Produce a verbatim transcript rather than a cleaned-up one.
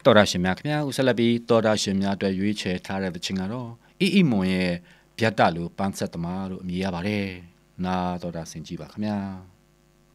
တော်ရရှင်များခင်ဗျာဦးဆက်လက်ပြီးတော်ရရှင်များအတွက်ရွေးချယ်ထားတဲ့ချင်းကတော့အီအီမွန်ရဲ့ဗျတ်တလူပန်းဆက်သမားလို့အမည်ရပါတယ်နာတော်တာဆင်ကြည့်ပါခင်ဗျာ